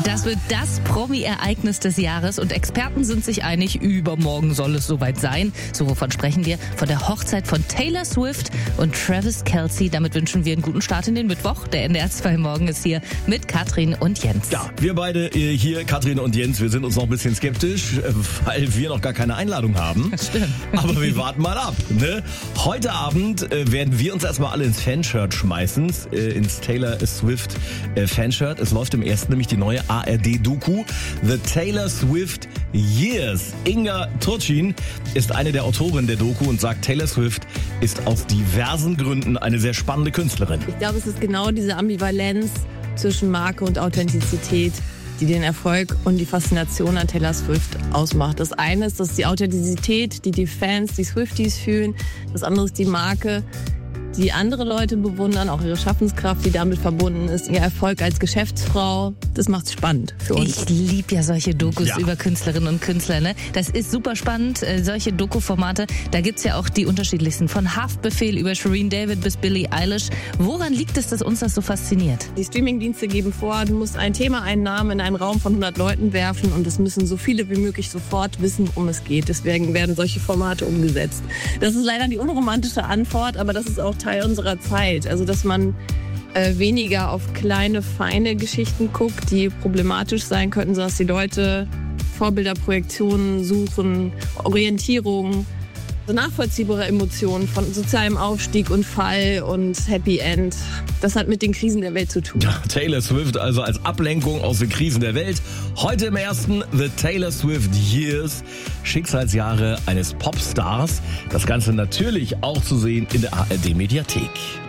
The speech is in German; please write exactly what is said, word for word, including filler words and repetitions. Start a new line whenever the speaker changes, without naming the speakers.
Das wird das Promi-Ereignis des Jahres und Experten sind sich einig, übermorgen soll es soweit sein. So, wovon sprechen wir? Von der Hochzeit von Taylor Swift und Travis Kelce. Damit wünschen wir einen guten Start in den Mittwoch. Der N D R zwei Morgen ist hier mit Katrin und Jens.
Ja, wir beide hier, Katrin und Jens, wir sind uns noch ein bisschen skeptisch, weil wir noch gar keine Einladung haben.
Das stimmt.
Aber wir warten mal ab. Ne? Heute Abend äh, werden wir uns erstmal alle ins Fanshirt schmeißen, äh, ins Taylor Swift äh, Fanshirt. Es läuft im ersten nämlich die neue A R D-Doku The Taylor Swift Years. Inga Turcin ist eine der Autorinnen der Doku und sagt, Taylor Swift ist aus diversen Gründen eine sehr spannende Künstlerin.
Ich glaube, es ist genau diese Ambivalenz zwischen Marke und Authentizität, die den Erfolg und die Faszination an Taylor Swift ausmacht. Das eine ist, das ist die Authentizität, die die Fans, die Swifties fühlen. Das andere ist die Marke, die andere Leute bewundern, auch ihre Schaffenskraft, die damit verbunden ist, ihr Erfolg als Geschäftsfrau. Das macht's spannend für uns.
Ich liebe ja solche Dokus
Ja.
über Künstlerinnen und Künstler. Ne? Das ist super spannend, äh, solche Doku-Formate. Da gibt's ja auch die unterschiedlichsten, von Haftbefehl über Shireen David bis Billie Eilish. Woran liegt es, dass uns das so fasziniert?
Die Streamingdienste geben vor, du musst ein Thema, einen Namen in einen Raum von hundert Leuten werfen und es müssen so viele wie möglich sofort wissen, worum es geht. Deswegen werden solche Formate umgesetzt. Das ist leider die unromantische Antwort, aber das ist auch Teil unserer Zeit. Also, dass man äh, weniger auf kleine, feine Geschichten guckt, die problematisch sein könnten, sondern dass die Leute Vorbilderprojektionen suchen, Orientierung, so nachvollziehbare Emotionen von sozialem Aufstieg und Fall und Happy End. Das hat mit den Krisen der Welt zu tun.
Ja, Taylor Swift also als Ablenkung aus den Krisen der Welt. Heute im ersten The Taylor Swift Years, Schicksalsjahre eines Popstars. Das Ganze natürlich auch zu sehen in der A R D Mediathek.